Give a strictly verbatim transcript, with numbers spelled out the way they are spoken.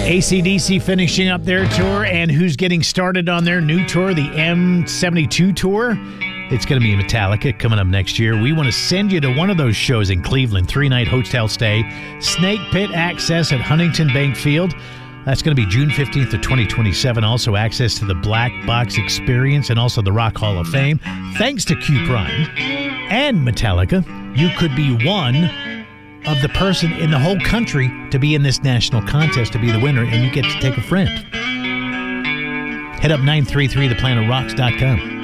A C D C finishing up their tour, and who's getting started on their new tour, the M seventy-two tour? It's going to be Metallica coming up next year. We want to send you to one of those shows in Cleveland, three-night hotel stay, Snake Pit access at Huntington Bank Field. That's going to be June fifteenth of twenty twenty-seven. Also access to the Black Box Experience and also the Rock Hall of Fame. Thanks to Q Prime and Metallica, you could be one of the person in the whole country to be in this national contest to be the winner, and you get to take a friend. Head up nine three three the planet rocks dot com.